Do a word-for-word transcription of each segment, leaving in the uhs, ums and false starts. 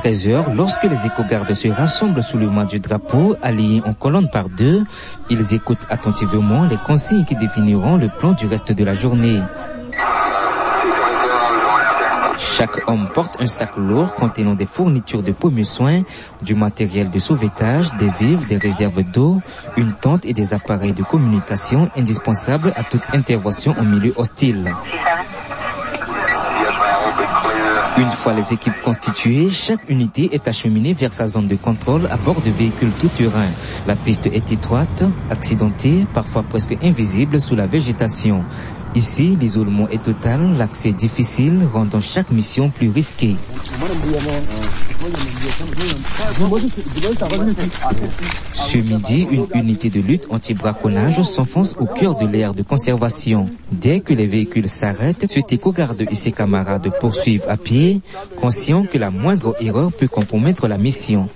treize heures, lorsque les éco-gardes se rassemblent sous le mât du drapeau, alignés en colonne par deux, ils écoutent attentivement les consignes qui définiront le plan du reste de la journée. Chaque homme porte un sac lourd contenant des fournitures de premiers soins, du matériel de sauvetage, des vivres, des réserves d'eau, une tente et des appareils de communication indispensables à toute intervention en milieu hostile. Une fois les équipes constituées, chaque unité est acheminée vers sa zone de contrôle à bord de véhicules tout-terrain. La piste est étroite, accidentée, parfois presque invisible sous la végétation. Ici, l'isolement est total, l'accès difficile, rendant chaque mission plus risquée. Ce midi, une unité de lutte anti-braconnage s'enfonce au cœur de l'aire de conservation. Dès que les véhicules s'arrêtent, cet éco-garde et ses camarades poursuivent à pied, conscients que la moindre erreur peut compromettre la mission.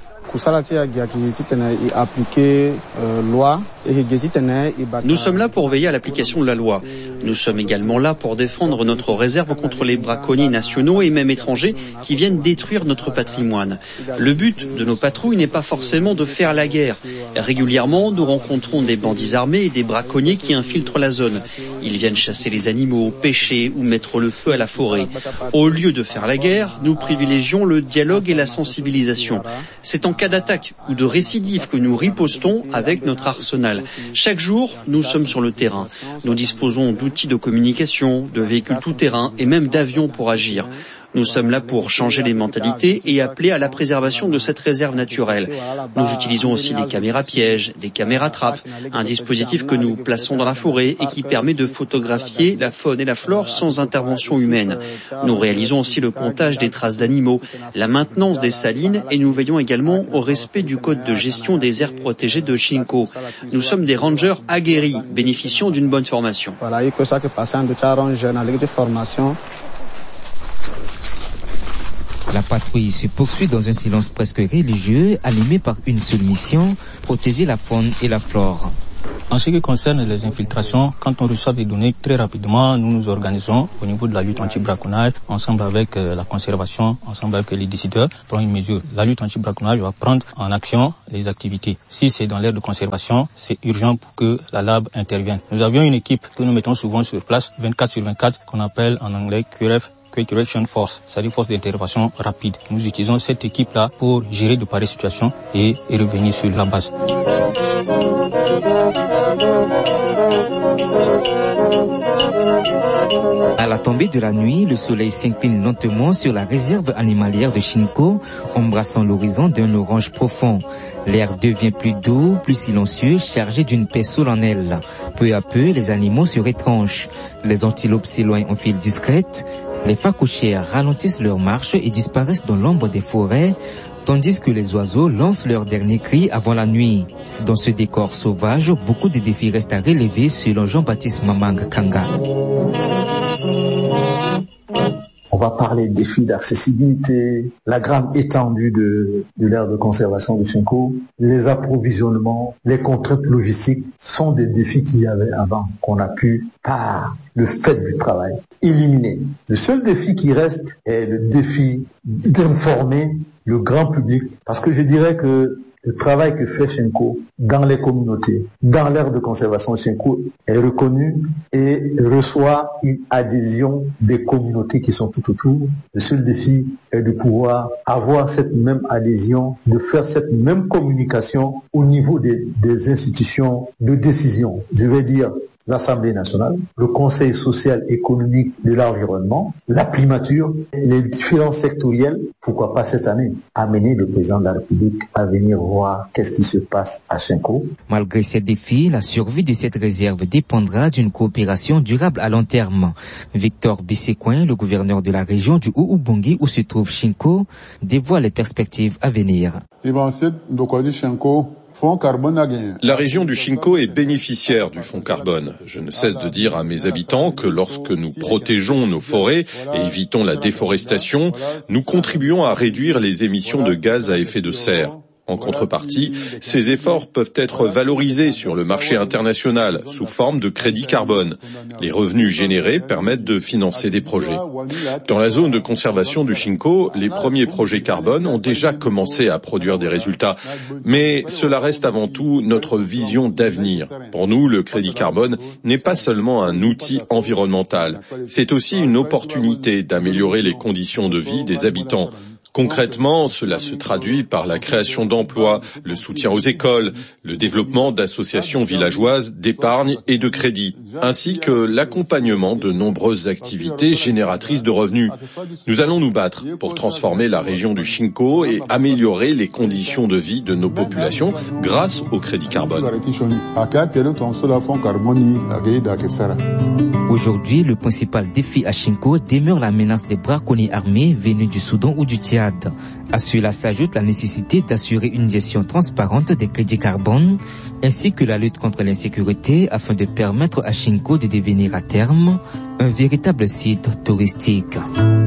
Nous sommes là pour veiller à l'application de la loi. Nous sommes également là pour défendre notre réserve contre les braconniers nationaux et même étrangers qui viennent détruire notre patrimoine. Le but de nos patrouilles n'est pas forcément de faire la guerre. Régulièrement, nous rencontrons des bandits armés et des braconniers qui infiltrent la zone. Ils viennent chasser les animaux, pêcher ou mettre le feu à la forêt. Au lieu de faire la guerre, nous privilégions le dialogue et la sensibilisation. C'est en cas d'attaque ou de récidive que nous ripostons avec notre arsenal. Chaque jour, nous sommes sur le terrain. Nous disposons d'outils de communication, de véhicules tout-terrain et même d'avions pour agir. Nous sommes là pour changer les mentalités et appeler à la préservation de cette réserve naturelle. Nous utilisons aussi des caméras pièges, des caméras trappes, un dispositif que nous plaçons dans la forêt et qui permet de photographier la faune et la flore sans intervention humaine. Nous réalisons aussi le comptage des traces d'animaux, la maintenance des salines et nous veillons également au respect du code de gestion des aires protégées de Chinko. Nous sommes des rangers aguerris, bénéficiant d'une bonne formation. La patrouille se poursuit dans un silence presque religieux, animé par une seule mission, protéger la faune et la flore. En ce qui concerne les infiltrations, quand on reçoit des données, très rapidement, nous nous organisons au niveau de la lutte anti-braconnage, ensemble avec euh, la conservation, ensemble avec les décideurs, pour une mesure. La lutte anti-braconnage va prendre en action les activités. Si c'est dans l'aire de conservation, c'est urgent pour que la L A B intervienne. Nous avions une équipe que nous mettons souvent sur place, vingt-quatre sur vingt-quatre, qu'on appelle en anglais Q R F, Quick Reaction Force, c'est-à-dire force d'intervention rapide. Nous utilisons cette équipe-là pour gérer de pareilles situations et, et revenir sur la base. À la tombée de la nuit, le soleil s'incline lentement sur la réserve animalière de Chinko, embrassant l'horizon d'un orange profond. L'air devient plus doux, plus silencieux, chargé d'une paix solennelle. Peu à peu, les animaux se retranchent. Les antilopes s'éloignent en file discrète. Les phacochères ralentissent leur marche et disparaissent dans l'ombre des forêts, tandis que les oiseaux lancent leur dernier cri avant la nuit. Dans ce décor sauvage, beaucoup de défis restent à relever selon Jean-Baptiste Mamang Kanga. On va parler des défis d'accessibilité, la grande étendue de, de l'aire de conservation de Chinko, les approvisionnements, les contraintes logistiques sont des défis qu'il y avait avant, qu'on a pu, par le fait du travail, éliminer. Le seul défi qui reste est le défi d'informer le grand public, parce que je dirais que le travail que fait Chinko dans les communautés, dans l'aire de conservation de Chinko est reconnu et reçoit une adhésion des communautés qui sont tout autour. Le seul défi est de pouvoir avoir cette même adhésion, de faire cette même communication au niveau des, des institutions de décision. Je vais dire l'Assemblée nationale, le Conseil social économique de l'environnement, la primature, les différents sectoriels, pourquoi pas cette année, amener le président de la République à venir voir qu'est-ce qui se passe à Chinko. Malgré ces défis, la survie de cette réserve dépendra d'une coopération durable à long terme. Victor Bissécoin, le gouverneur de la région du Oubongi où se trouve Chinko, dévoile les perspectives à venir. La région du Chinko est bénéficiaire du fonds carbone. Je ne cesse de dire à mes habitants que lorsque nous protégeons nos forêts et évitons la déforestation, nous contribuons à réduire les émissions de gaz à effet de serre. En contrepartie, ces efforts peuvent être valorisés sur le marché international sous forme de crédit carbone. Les revenus générés permettent de financer des projets. Dans la zone de conservation du Chinko, les premiers projets carbone ont déjà commencé à produire des résultats. Mais cela reste avant tout notre vision d'avenir. Pour nous, le crédit carbone n'est pas seulement un outil environnemental. C'est aussi une opportunité d'améliorer les conditions de vie des habitants. Concrètement, cela se traduit par la création d'emplois, le soutien aux écoles, le développement d'associations villageoises d'épargne et de crédit, ainsi que l'accompagnement de nombreuses activités génératrices de revenus. Nous allons nous battre pour transformer la région du Chinko et améliorer les conditions de vie de nos populations grâce au crédit carbone. Aujourd'hui, le principal défi à Chinko demeure la menace des braconniers armés venus du Soudan ou du Tchad. À cela s'ajoute la nécessité d'assurer une gestion transparente des crédits carbone, ainsi que la lutte contre l'insécurité afin de permettre à Chinko de devenir à terme un véritable site touristique.